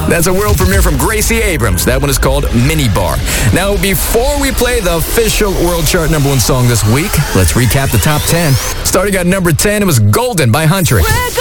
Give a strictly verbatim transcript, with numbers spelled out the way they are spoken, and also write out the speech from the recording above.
That's a world premiere from Gracie Abrams. That one is called Minibar. Now, before we play the official world chart number one song this week, let's recap the top ten. Starting at number ten, it was Golden by Huntrix.